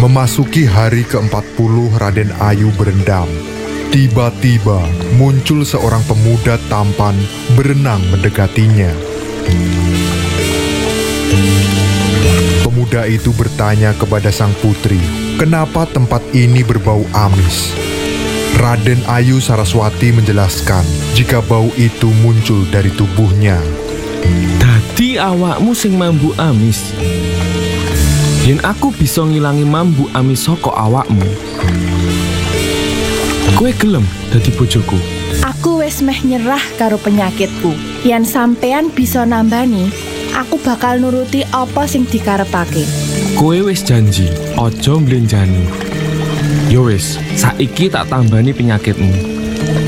Memasuki hari ke-40 Raden Ayu berendam. Tiba-tiba muncul seorang pemuda tampan berenang mendekatinya. Pemuda itu bertanya kepada sang putri, kenapa tempat ini berbau amis? Raden Ayu Saraswati menjelaskan jika bau itu muncul dari tubuhnya. Dadi awakmu sing mambu amis. Yen aku bisa ngilangi mambu amis saka awakmu, kowe gelem dadi bojoku? Aku wis meh nyerah karo penyakitku. Yen sampean bisa nambani, aku bakal nuruti apa sing dikarepake. Kowe wis janji, aja mblenjani. Yo wis, saiki tak tambani penyakitmu.